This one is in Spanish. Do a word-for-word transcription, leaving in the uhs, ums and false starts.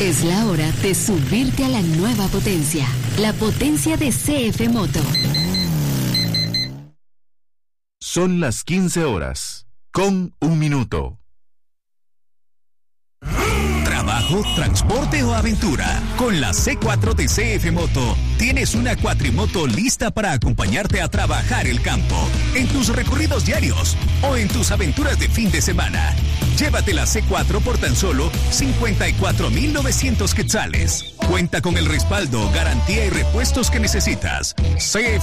Es la hora de subirte a la nueva potencia, la potencia de C F Moto. Son las quince horas, con un minuto. Trabajo, transporte o aventura. Con la C cuatro de C F Moto, tienes una cuatrimoto lista para acompañarte a trabajar el campo, en tus recorridos diarios o en tus aventuras de fin de semana. Llévate la C cuatro por tan solo cincuenta y cuatro mil novecientos quetzales. Cuenta con el respaldo, garantía y repuestos que necesitas. C F